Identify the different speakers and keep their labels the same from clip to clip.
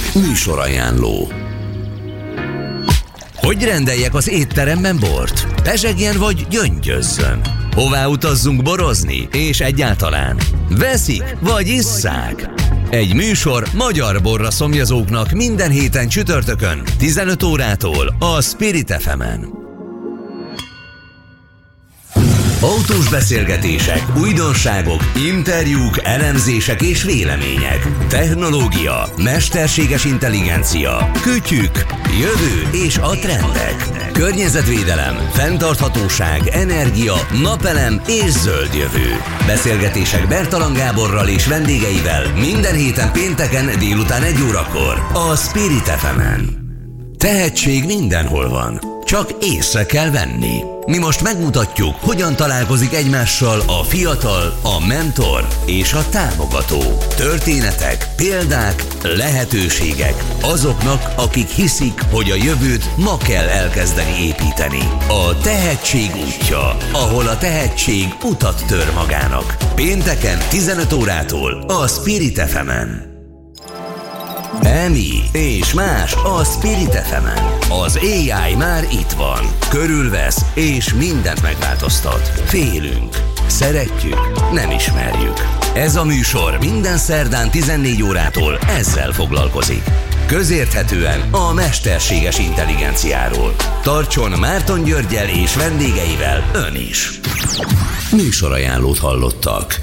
Speaker 1: Műsorajánló. Hogy rendeljek az étteremben bort? Pezsegjen vagy gyöngyözzön? Hová utazzunk borozni? És egyáltalán veszik vagy isszák? Egy műsor magyar borra szomjazóknak minden héten csütörtökön 15 órától a Spirit FM-en. Autós beszélgetések, újdonságok, interjúk, elemzések és vélemények. Technológia, mesterséges intelligencia, kütyük, jövő és a trendek. Környezetvédelem, fenntarthatóság, energia, napelem és zöld jövő. Beszélgetések Bertalan Gáborral és vendégeivel minden héten pénteken délután 1 órakor a Spirit FM-en. Tehetség mindenhol van, csak észre kell venni. Mi most megmutatjuk, hogyan találkozik egymással a fiatal, a mentor és a támogató. Történetek, példák, lehetőségek azoknak, akik hiszik, hogy a jövőt ma kell elkezdeni építeni. A tehetség útja, ahol a tehetség utat tör magának. Pénteken 15 órától a Spirit FM-en. EMI és más a Spirit FM-en. Az AI már itt van, körülvesz és mindent megváltoztat. Félünk, szeretjük, nem ismerjük. Ez a műsor minden szerdán 14 órától ezzel foglalkozik. Közérthetően a mesterséges intelligenciáról. Tartson Márton Györggyel és vendégeivel ön is. Műsorajánlót hallottak.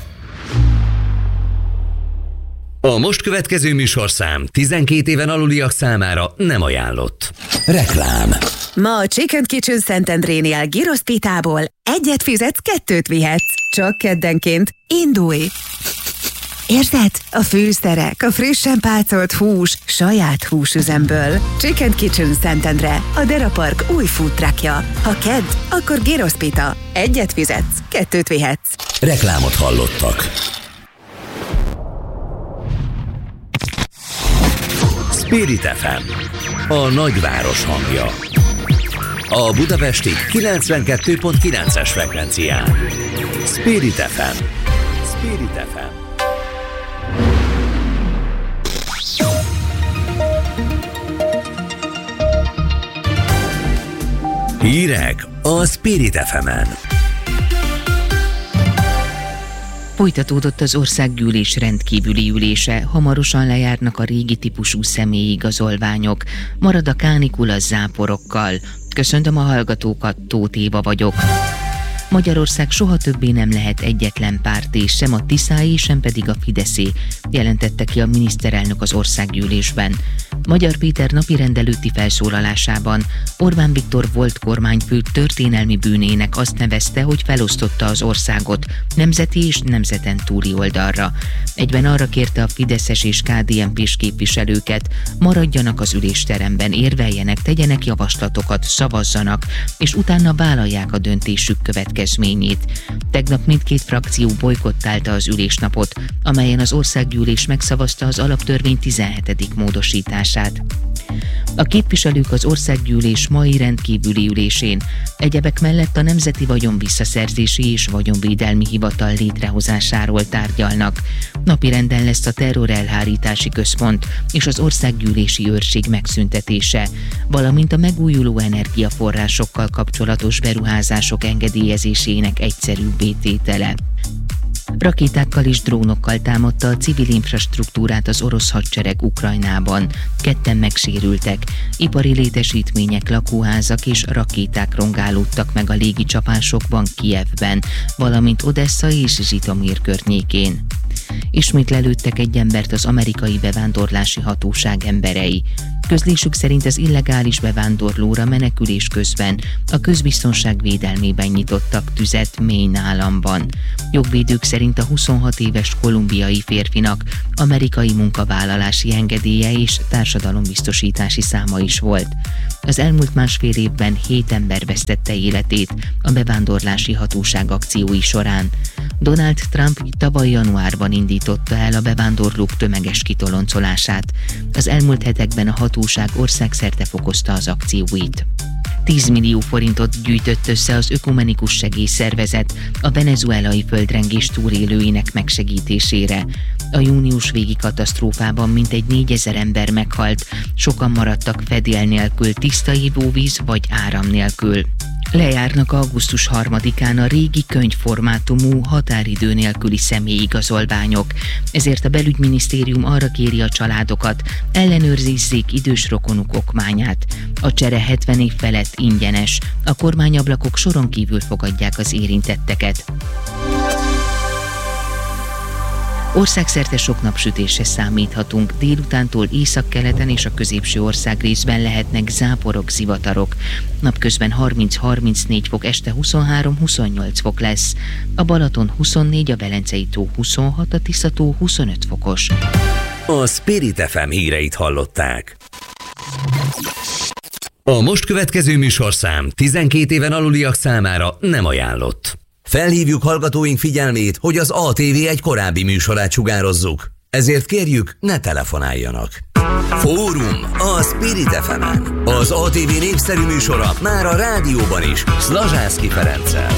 Speaker 1: A most következő műsorszám 12 éven aluliak számára nem ajánlott. Reklám.
Speaker 2: Ma a Chicken Kitchen Szentendrénél gyrosz pitából egyet fizetsz, 2 vihetsz. Csak keddenként. Indulj! Érzed? A fűszerek, a frissen pácolt hús, saját húsüzemből. Chicken Kitchen Szentendre, a Dera Park új food truckja. Ha kedd, akkor gyrosz pita. Egyet fizetsz, 2 vihetsz.
Speaker 1: Reklámot hallottak. Spirit FM, a nagyváros hangja. A budapesti 92.9-es frekvencián. Spirit FM. Spirit FM. Hírek a Spirit FM-en.
Speaker 3: Folytatódott az országgyűlés rendkívüli ülése, hamarosan lejárnak a régi típusú személyi igazolványok, marad a kánikula záporokkal. Köszöntöm a hallgatókat, Tóth Éva vagyok. Magyarország soha többé nem lehet egyetlen párté, sem a Tiszái, sem pedig a Fideszé, jelentette ki a miniszterelnök az országgyűlésben. Magyar Péter napirend előtti felszólalásában Orbán Viktor volt kormányfő történelmi bűnének azt nevezte, hogy felosztotta az országot nemzeti és nemzeten túli oldalra. Egyben arra kérte a fideszes és KDNP-s képviselőket, maradjanak az ülésteremben, érveljenek, tegyenek javaslatokat, szavazzanak, és utána vállalják a döntésük következményét. Tegnap mindkét frakció bojkottálta az ülésnapot, amelyen az országgyűlés megszavazta az alaptörvény 17. módosítását. A képviselők az országgyűlés mai rendkívüli ülésén egyebek mellett a Nemzeti Vagyonvisszaszerzési és Vagyonvédelmi Hivatal létrehozásáról tárgyalnak. Napirenden lesz a terrorelhárítási központ és az országgyűlési őrség megszüntetése, valamint a megújuló energiaforrásokkal kapcsolatos beruházások engedélyezésének egyszerűbbé tétele. Rakétákkal és drónokkal támadta a civil infrastruktúrát az orosz hadsereg Ukrajnában. 2 megsérültek, ipari létesítmények, lakóházak és rakéták rongálódtak meg a légicsapásokban Kijevben, valamint Odessa és Zsitomir környékén. Ismét lelőttek egy embert az amerikai bevándorlási hatóság emberei. Közlésük szerint az illegális bevándorlóra menekülés közben a közbiztonság védelmében nyitottak tüzet Maine államban. Jogvédők szerint a 26 éves kolumbiai férfinak amerikai munkavállalási engedélye és társadalombiztosítási száma is volt. Az elmúlt másfél évben 7 ember vesztette életét a bevándorlási hatóság akciói során. Donald Trump tavaly januárban indította el a bevándorlók tömeges kitoloncolását. Az elmúlt hetekben a hatóság országszerte fokozta az akcióit. 10 millió forintot gyűjtött össze az Ökumenikus Segélyszervezet a venezuelai földrengés túlélőinek megsegítésére. A június végi katasztrófában mintegy 4000 ember meghalt, sokan maradtak fedél nélkül, tiszta ivóvíz vagy áram nélkül. Lejárnak augusztus 3-án a régi könyvformátumú határidő nélküli személyigazolványok, ezért a belügyminisztérium arra kéri a családokat, ellenőrizzék idős rokonuk okmányát. A csere 70 év felett ingyenes, a kormányablakok soron kívül fogadják az érintetteket. Országszerte sok napsütésre számíthatunk, délutántól északkeleten és a középső országrészben lehetnek záporok, zivatarok. Napközben 30-34 fok, este 23-28 fok lesz. A Balaton 24, a Velencei tó 26, a Tisza-tó 25 fokos.
Speaker 1: A Spirit FM híreit hallották. A most következő műsorszám 12 éven aluliak számára nem ajánlott. Felhívjuk hallgatóink figyelmét, hogy az ATV egy korábbi műsorát sugározzuk. Ezért kérjük, ne telefonáljanak. Fórum a Spirit FM-en. Az ATV népszerű műsora már a rádióban is, Szlazsánszky Ferenccel.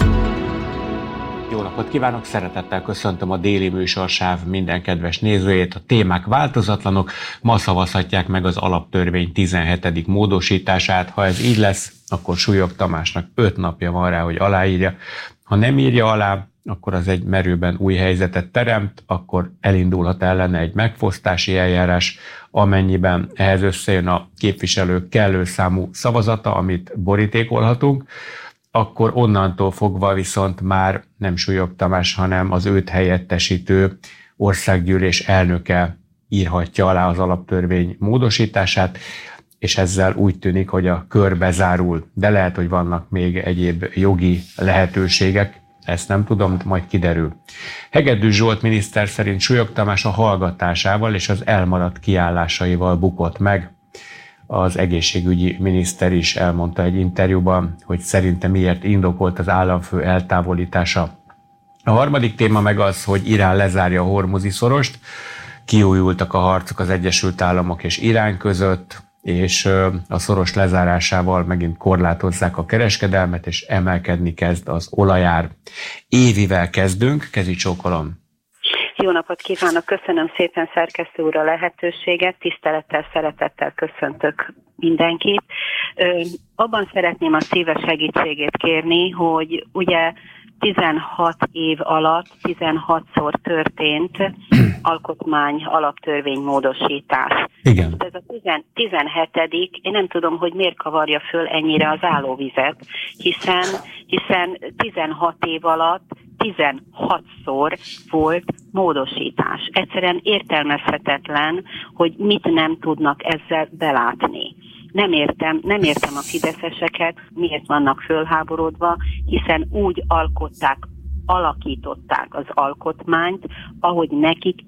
Speaker 4: Jó napot kívánok, szeretettel köszöntöm a déli műsorsáv minden kedves nézőjét. A témák változatlanok, ma szavazhatják meg az alaptörvény 17. módosítását. Ha ez így lesz, akkor Súlyog Tamásnak 5 napja van rá, hogy aláírja. Ha nem írja alá, akkor az egy merőben új helyzetet teremt, akkor elindulhat ellene egy megfosztási eljárás, amennyiben ehhez összejön a képviselők kellő számú szavazata, amit borítékolhatunk, akkor onnantól fogva viszont már nem Súlyog Tamás, hanem az őt helyettesítő országgyűlés elnöke írhatja alá az alaptörvény módosítását, és ezzel úgy tűnik, hogy a kör bezárul, de lehet, hogy vannak még egyéb jogi lehetőségek, ezt nem tudom, majd kiderül. Hegedűs Zsolt miniszter szerint Súlyog Tamás a hallgatásával és az elmaradt kiállásaival bukott meg. Az egészségügyi miniszter is elmondta egy interjúban, hogy szerintem miért indokolt az államfő eltávolítása. A harmadik téma meg az, hogy Irán lezárja a Hormuzi szorost, kiújultak a harcok az Egyesült Államok és Irán között, és a szoros lezárásával megint korlátozzák a kereskedelmet, és emelkedni kezd az olajár. Évivel kezdünk, kezi csókolom.
Speaker 5: Jó napot kívánok, köszönöm szépen szerkesztő úr a lehetőséget, tisztelettel, szeretettel köszöntök mindenkit. Abban szeretném a szíves segítségét kérni, hogy ugye 16 év alatt 16-szor történt alkotmány alaptörvény módosítás.
Speaker 4: Igen.
Speaker 5: Ez a 17. Én nem tudom, hogy miért kavarja föl ennyire az állóvizet, hiszen 16 év alatt 16-szor volt módosítás. Egyszerűen értelmezhetetlen, hogy mit nem tudnak ezzel belátni. Nem értem a fideszeseket, miért vannak fölháborodva, hiszen úgy alakították az alkotmányt, ahogy nekik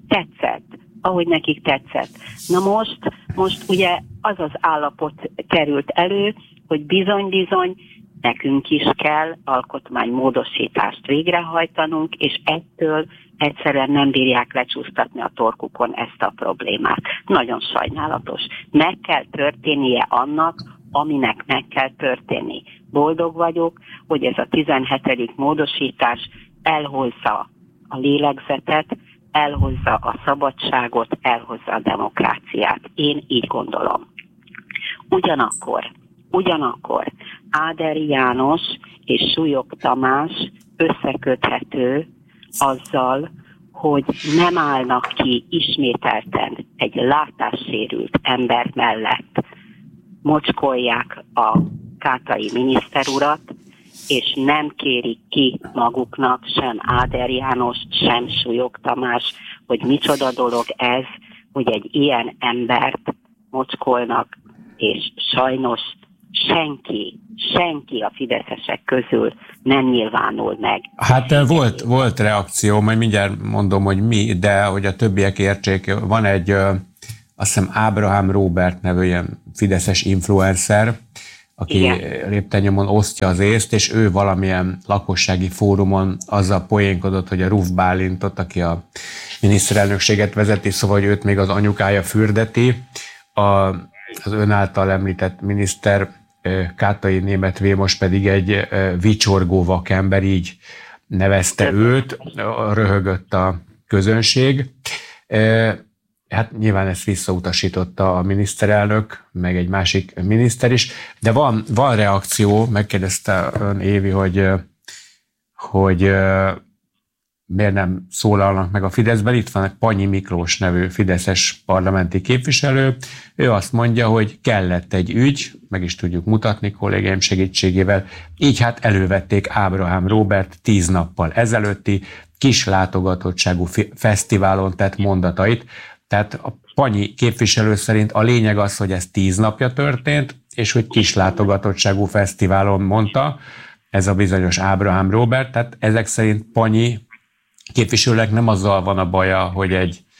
Speaker 5: tetszett. Na most ugye az az állapot került elő, hogy bizony nekünk is kell alkotmánymódosítást végrehajtanunk, és ettől egyszerűen nem bírják lecsúsztatni a torkukon ezt a problémát. Nagyon sajnálatos. Meg kell történnie annak, aminek meg kell történni. Boldog vagyok, hogy ez a 17. módosítás elhozza a lélegzetet, elhozza a szabadságot, elhozza a demokráciát. Én így gondolom. Ugyanakkor Áder János és Súlyog Tamás összeköthető azzal, hogy nem állnak ki ismételten egy látássérült ember mellett, mocskolják a kátai miniszter urat, és nem kérik ki maguknak sem Áder János, sem Súlyog Tamás, hogy micsoda dolog ez, hogy egy ilyen embert mocskolnak, és sajnos senki a fideszesek közül nem nyilvánul meg.
Speaker 4: Hát volt reakció, majd mindjárt mondom, hogy mi, de hogy a többiek értsék, van egy, azt hiszem Ábrahám Róbert nevű ilyen fideszes influencer, aki léptennyomon osztja az észt, és ő valamilyen lakossági fórumon azzal poénkodott, hogy a Ruf Bálintot, aki a miniszterelnökséget vezeti, szóval hogy őt még az anyukája fürdeti, az ön által említett miniszter Kátai Németh Vilmos pedig egy vicsorgó vakember, így nevezte őt, röhögött a közönség. Hát nyilván ezt visszautasította a miniszterelnök, meg egy másik miniszter is, de van reakció, megkérdezte ön, Évi, hogy miért nem szólalnak meg a Fideszben. Itt van egy Panyi Miklós nevű fideszes parlamenti képviselő. Ő azt mondja, hogy kellett egy ügy, meg is tudjuk mutatni kollégáim segítségével. Így hát elővették Ábrahám Róbert 10 nappal ezelőtti kis látogatottságú fesztiválon tett mondatait. Tehát a Panyi képviselő szerint a lényeg az, hogy ez 10 napja történt, és hogy kis látogatottságú fesztiválon mondta, ez a bizonyos Ábrahám Róbert. Tehát ezek szerint Panyi képviselőnek nem azzal van a baja, hogy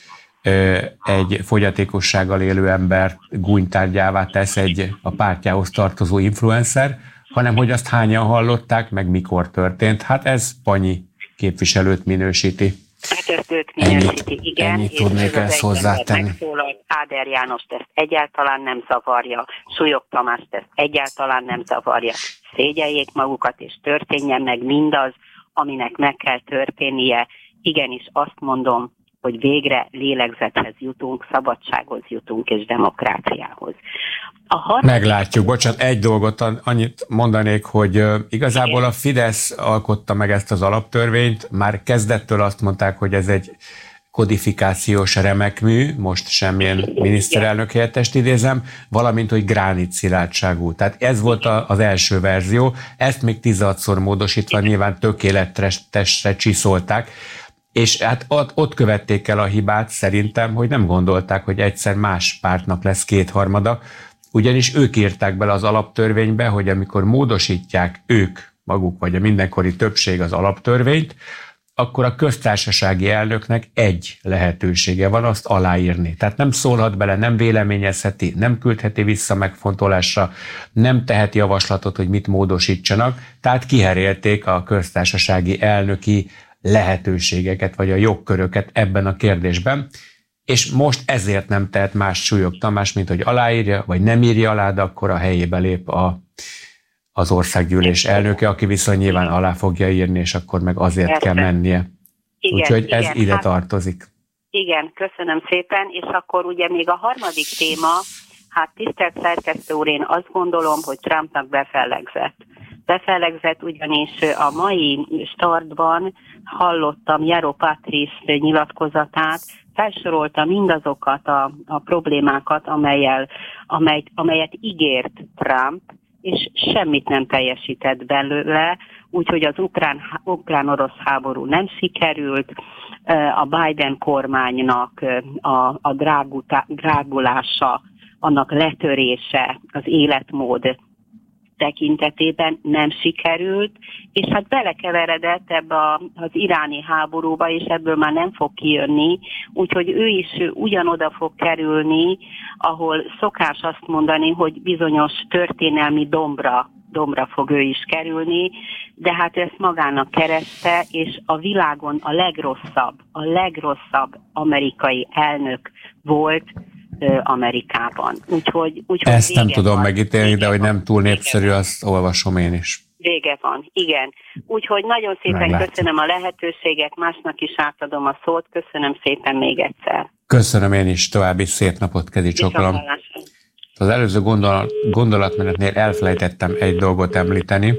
Speaker 4: egy fogyatékossággal élő ember gúnytárgyává tesz egy a pártjához tartozó influencer, hanem hogy azt hányan hallották, meg mikor történt. Hát ez Panyi képviselőt minősíti.
Speaker 5: Hát ezt őt minősíti, igen.
Speaker 4: Ennyit tudnék ezt hozzátenni.
Speaker 5: Megszólalt, Áder Jánost ezt egyáltalán nem zavarja, Súlyog Tamást ezt egyáltalán nem zavarja. Szégyeljék magukat, és történjen meg mindaz, aminek meg kell történnie. Igenis azt mondom, hogy végre lélegzethez jutunk, szabadsághoz jutunk és demokráciához.
Speaker 4: Meglátjuk. Bocsánat, egy dolgot annyit mondanék, hogy igazából a Fidesz alkotta meg ezt az alaptörvényt. Már kezdettől azt mondták, hogy ez egy kodifikációs remekmű, most semmilyen miniszterelnök helyettest idézem, valamint, hogy gránit szilárdságú. Tehát ez volt az első verzió. Ezt még 16-szor módosítva nyilván tökéletesre csiszolták. És hát ott követték el a hibát szerintem, hogy nem gondolták, hogy egyszer más pártnak lesz kétharmada, ugyanis ők írták bele az alaptörvénybe, hogy amikor módosítják ők maguk, vagy a mindenkori többség az alaptörvényt, akkor a köztársasági elnöknek egy lehetősége van, azt aláírni. Tehát nem szólhat bele, nem véleményezheti, nem küldheti vissza megfontolásra, nem teheti javaslatot, hogy mit módosítsanak, tehát kiherélték a köztársasági elnöki lehetőségeket, vagy a jogköröket ebben a kérdésben, és most ezért nem tehet más Súlyog Tamás, mint hogy aláírja, vagy nem írja alá, de akkor a helyébe lép az országgyűlés elnöke, aki viszont nyilván alá fogja írni, és akkor meg azért kell mennie. Úgyhogy ez ide tartozik.
Speaker 5: Igen, köszönöm szépen, és akkor ugye még a harmadik téma, hát tisztelt szerkesztő úr, én azt gondolom, hogy Trumpnak befellegzett, ugyanis a mai startban hallottam Jero Patris nyilatkozatát, felsorolta mindazokat a problémákat, amelyet ígért Trump, és semmit nem teljesített belőle, úgyhogy az ukrán-orosz háború nem sikerült, a Biden kormánynak a drágulása, annak letörése az életmód tekintetében nem sikerült, és hát belekeveredett ebbe az iráni háborúba, és ebből már nem fog kijönni, úgyhogy ő is ugyanoda fog kerülni, ahol szokás azt mondani, hogy bizonyos történelmi dombra fog ő is kerülni, de hát ezt magának kereste, és a világon a legrosszabb amerikai elnök volt Amerikában. Úgyhogy
Speaker 4: ezt nem tudom megítélni, de hogy nem túl népszerű, azt olvasom én is.
Speaker 5: Vége van, igen. Úgyhogy nagyon szépen köszönöm a lehetőséget, másnak is átadom a szót, köszönöm szépen még egyszer.
Speaker 4: Köszönöm én is, további szép napot, kezi csokolom. Az előző gondolatmenetnél elfelejtettem egy dolgot említeni,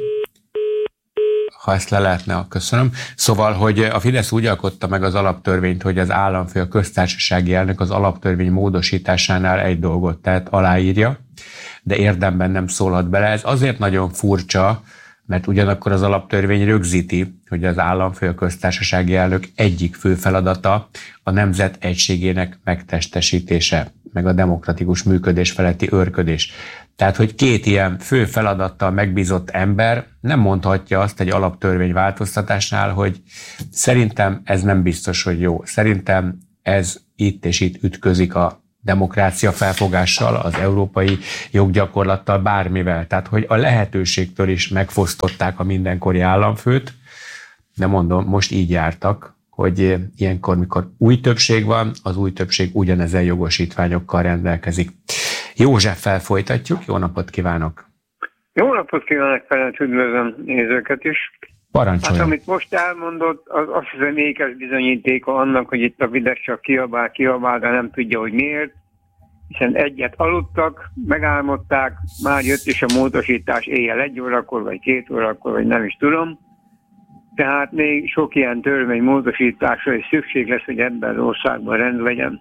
Speaker 4: ha ezt le lehetne, köszönöm. Szóval, hogy a Fidesz úgy alkotta meg az alaptörvényt, hogy az államfő, a köztársasági elnök az alaptörvény módosításánál egy dolgot, tehát aláírja, de érdemben nem szólhat bele. Ez azért nagyon furcsa, mert ugyanakkor az alaptörvény rögzíti, hogy az államfő, a köztársasági elnök egyik fő feladata a nemzet egységének megtestesítése, meg a demokratikus működés feletti őrködés. Tehát, hogy két ilyen fő feladattal megbízott ember nem mondhatja azt egy alaptörvény változtatásnál, hogy szerintem ez nem biztos, hogy jó. Szerintem ez itt és itt ütközik a demokrácia felfogással, az európai joggyakorlattal, bármivel. Tehát, hogy a lehetőségtől is megfosztották a mindenkori államfőt, de mondom, most így jártak, hogy ilyenkor, mikor új többség van, az új többség ugyanezen jogosítványokkal rendelkezik. Józseffel folytatjuk, jó napot kívánok!
Speaker 6: Jó napot kívánok, Ferenc, üdvözlöm nézőket is!
Speaker 4: Parancsoljon.
Speaker 6: Hát amit most elmondott, az azt hiszem ékes bizonyítéka annak, hogy itt a Fidesz csak kiabál, de nem tudja, hogy miért. Hiszen egyet aludtak, megálmodták, már jött is a módosítás éjjel 1 órakor, vagy 2 órakor, vagy nem is tudom. Tehát még sok ilyen törvény módosításra is szükség lesz, hogy ebben az országban rend legyen.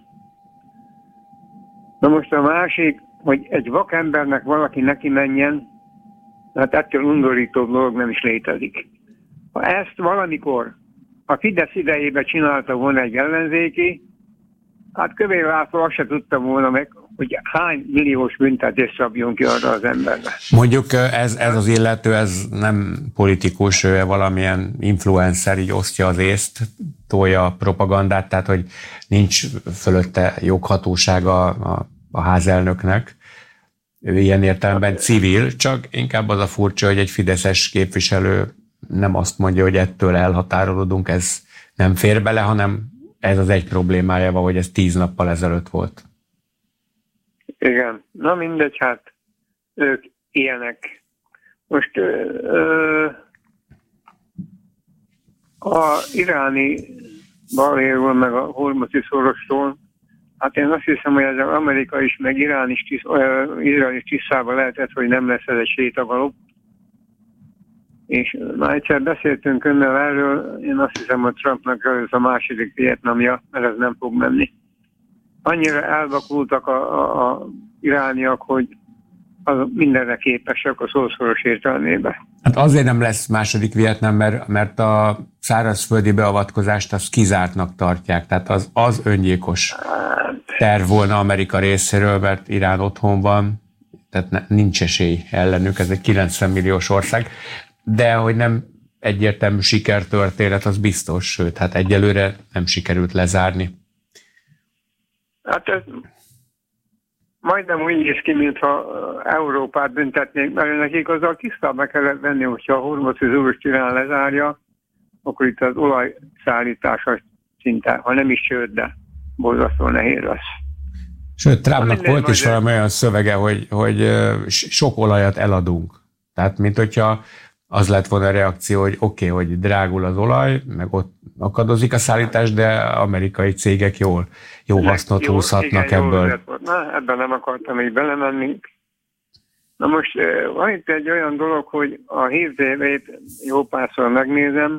Speaker 6: Na most a másik, hogy egy vakembernek valaki neki menjen, hát ettől undorító dolog nem is létezik. Ha ezt valamikor a Fidesz idejében csinálta volna egy ellenzéki, hát Kövér László azt se tudta volna meg, hogy hány milliós büntetést szabjon ki arra az emberre.
Speaker 4: Mondjuk ez az illető, ez nem politikus, ő valamilyen influencer, így osztja az észt, tolja a propagandát, tehát hogy nincs fölötte joghatósága a házelnöknek. Ő ilyen értelemben civil, csak inkább az a furcsa, hogy egy fideszes képviselő nem azt mondja, hogy ettől elhatárolódunk, ez nem fér bele, hanem ez az egy problémája van, hogy ez 10 nappal ezelőtt volt.
Speaker 6: Igen, na mindegy, hát ők ilyenek. Most a iráni balhéról, meg a hormuzi szorosról, hát én azt hiszem, hogy ez az Amerika is, meg Izrael is tisztában lehetett, hogy nem lesz ez egy sétagalop. És már egyszer beszéltünk önnel erről, én azt hiszem, hogy Trumpnak ez a második Vietnamja, mert ez nem fog menni. Annyira elvakultak a irániak, hogy az mindenre képesek a szószoros értelmében.
Speaker 4: Hát azért nem lesz második Vietnám, mert a szárazföldi beavatkozást azt kizártnak tartják. Tehát az öngyilkos terv volna Amerika részéről, mert Irán otthon van, tehát nincs esély ellenük, ez egy 90 milliós ország. De hogy nem egyértelmű sikertörténet, az biztos, sőt, hát egyelőre nem sikerült lezárni.
Speaker 6: Hát ez majdnem úgy néz ki, mintha Európát büntetnék, mert nekik azzal tisztában kellett venni, hogyha a hormuzi zúrust Irán lezárja, akkor itt az olajszállítása szinte, ha nem is sőt, de borzasztó nehéz lesz.
Speaker 4: Sőt, Trumpnak volt is valami olyan szövege, hogy sok olajat eladunk. Tehát, mint hogyha az lett volna a reakció, hogy oké, hogy drágul az olaj, meg ott akadozik a szállítás, de amerikai cégek jó hasznot húzhatnak ebből.
Speaker 6: Na, ebben nem akartam így belemenni. Na most van itt egy olyan dolog, hogy a Hír TV-t jó párszor megnézem,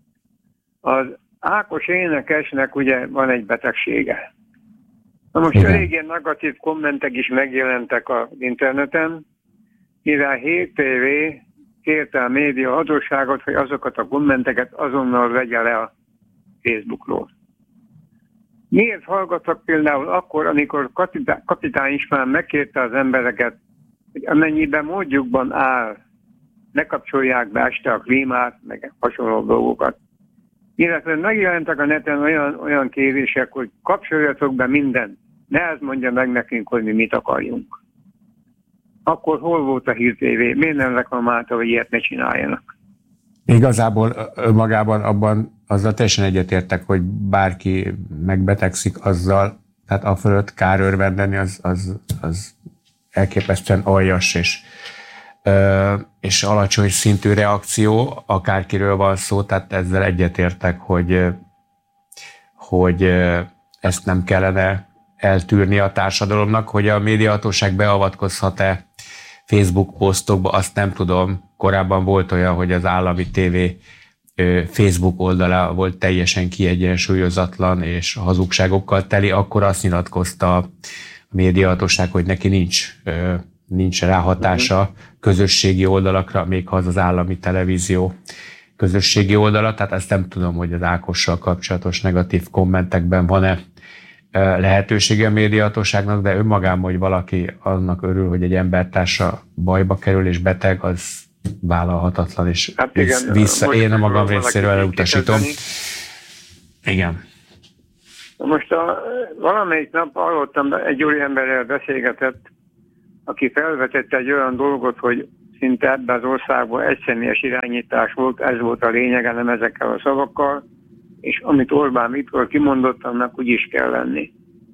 Speaker 6: az Ákos énekesnek ugye van egy betegsége. Na most eléggé negatív kommentek is megjelentek az interneten, mivel Hír TV kérte a média hatóságot, hogy azokat a kommenteket azonnal vegye le a Facebookról. Miért hallgattak például akkor, amikor kapitány István megkérte az embereket, hogy amennyiben módjukban áll, ne kapcsolják be este a klímát, meg hasonló dolgokat. Illetve megjelentek a neten olyan kérések, hogy kapcsoljatok be mindent, ne ez mondja meg nekünk, hogy mi mit akarjunk. Akkor hol volt a Hír TV? Miért nem reklamálta, hogy ilyet ne csináljanak?
Speaker 4: Igazából önmagában abban azzal teljesen egyetértek, hogy bárki megbetegszik azzal, tehát a fölött kár örvendeni, az elképesztően aljas és alacsony szintű reakció, akárkiről van szó, tehát ezzel egyetértek, hogy ezt nem kellene eltűrni a társadalomnak, hogy a médiahatóság beavatkozhat-e Facebook posztokba, azt nem tudom. Korábban volt olyan, hogy az állami tévé Facebook oldala volt teljesen kiegyensúlyozatlan és hazugságokkal teli, akkor azt nyilatkozta a médiahatóság, hogy neki nincs ráhatása közösségi oldalakra, még ha az állami televízió közösségi oldala, tehát ezt nem tudom, hogy az Ákossal kapcsolatos negatív kommentekben van-e lehetősége a médiahatóságnak, de önmagában, hogy valaki annak örül, hogy egy embertársa bajba kerül és beteg, az vállalhatatlan, és
Speaker 6: hát igen,
Speaker 4: én a magam részéről elutasítom. Igen.
Speaker 6: Most valamelyik nap hallottam, egy úri emberrel beszélgetett, aki felvetette egy olyan dolgot, hogy szinte ebben az országban egyszemélyes irányítás volt, ez volt a lényege, nem ezekkel a szavakkal, és amit Orbán Viktor kimondott, annak úgy is kell lenni.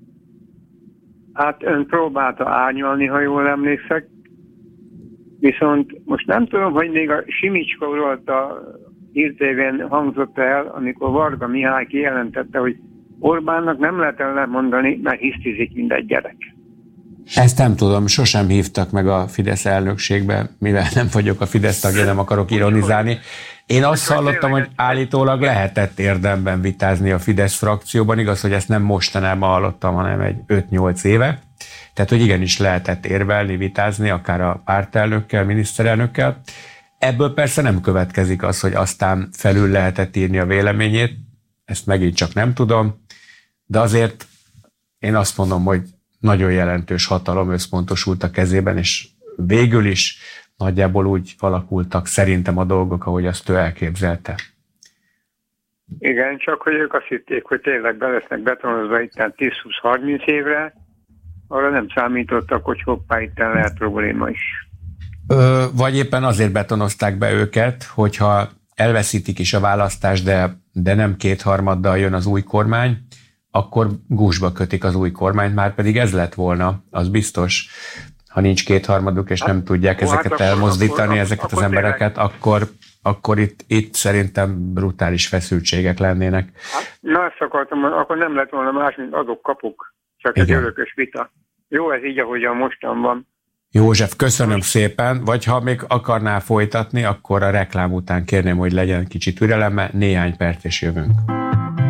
Speaker 6: Hát ön próbálta árnyalni, ha jól emlékszek, viszont most nem tudom, hogy még a Simicska uralta hírtévén hangzott el, amikor Varga Mihály kijelentette, hogy Orbánnak nem lehet ellenmondani, mert hisztizik mindegy gyerek.
Speaker 4: Ezt nem tudom, sosem hívtak meg a Fidesz elnökségbe, mivel nem vagyok a Fidesz tagja, nem akarok ironizálni. Én azt hallottam, hogy állítólag lehetett érdemben vitázni a Fidesz frakcióban, igaz, hogy ezt nem mostanában hallottam, hanem egy 5-8 éve. Tehát, hogy igenis lehetett érvelni, vitázni, akár a pártelnökkel, miniszterelnökkel. Ebből persze nem következik az, hogy aztán felül lehetett írni a véleményét, ezt megint csak nem tudom, de azért én azt mondom, hogy nagyon jelentős hatalom összpontosult a kezében, és végül is nagyjából úgy alakultak szerintem a dolgok, ahogy azt ő elképzelte.
Speaker 6: Igen, csak hogy ők azt hitték, hogy tényleg be lesznek betonozva itten 10-20-30 évre, arra nem számítottak, hogy hoppá, itten lehet probléma is.
Speaker 4: Vagy éppen azért betonozták be őket, hogyha elveszítik is a választást, de nem 2/3 jön az új kormány, akkor gúzsba kötik az új kormányt, már pedig ez lett volna, az biztos. Ha nincs 2/3 és nem tudják ezeket elmozdítani, ezeket az embereket, akkor itt szerintem brutális feszültségek lennének.
Speaker 6: Na, ezt akartam, akkor nem lett volna más, mint azok kapuk, csak egy örökös vita. Jó, ez így, ahogyan mostan van.
Speaker 4: József, köszönöm szépen, vagy ha még akarnál folytatni, akkor a reklám után kérném, hogy legyen kicsit türelem, mert néhány perc és jövünk.